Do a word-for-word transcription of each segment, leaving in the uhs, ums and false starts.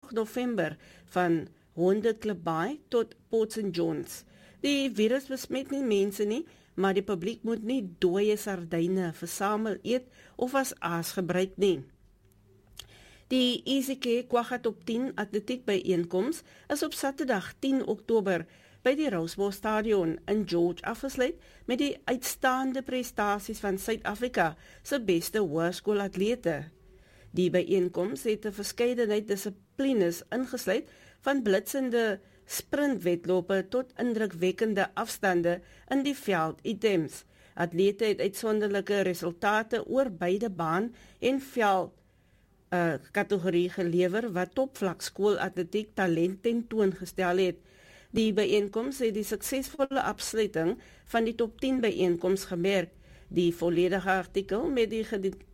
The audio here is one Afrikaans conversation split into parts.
November van Hondeklip Bay tot Port Saint Johns. Die virus besmet nie mense nie, maar die publiek moet nie dooie sardyne versamel eet of as aas gebruik nie. Die E C K Kwagga Top tien atletiek byeenkoms is op Saterdag tien Oktober by die Roosevelt Stadion in George afgesluit met die uitstaande prestasies van Suid-Afrika se beste hoërskoolatlete. Die byeenkoms het 'n verskeidenheid dissiplines ingesluit van blitsende sprintwedlope tot indrukwekkende afstande in die velditems. Atlete het uitsonderlike resultate oor beide baan en veld uh, kategorie gelewer wat topvlak skoolatletiek talent tentoongestel het. Die byeenkoms het die suksesvolle afsluiting van die top tien byeenkoms gemerk. Die volledige artikel met die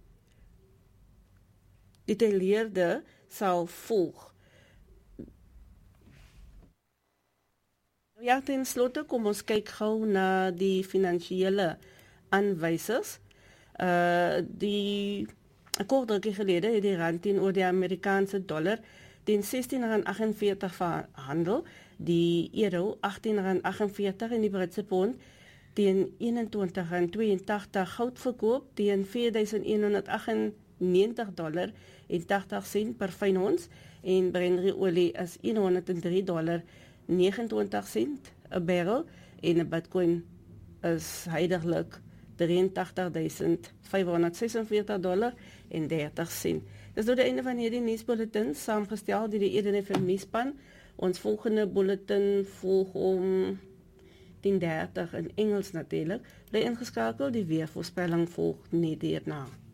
gedetailleerde sal volg. Ja, ten slotte kom ons kyk gou na die finansiële aanwysers. Uh, die Een kort rukkie gelede het die rand teenoor die Amerikaanse dollar teen sestien komma agtenveertig verhandel, die euro agttien komma agtenveertig en die Britse pond teen eenentwintig komma tweeëntagtig, goud verkoop teen vier duisend honderd agtennegentig dollar en tagtig sent per fyn ons en Brent olie is honderddrie dollar negenentwintig sent 'n barrel en 'n Bitcoin is huidiglik drieëntagtig duisend vyfhonderdsesenveertig dollar en dertig sent. Dis nou die einde van hierdie nuusbulletin saamgestel deur die Eden F M nuusspan. Ons volgende bulletin volg om tien dertig in Engels natuurlik. Bly ingeskakel, die weervoorspelling volg net hierna.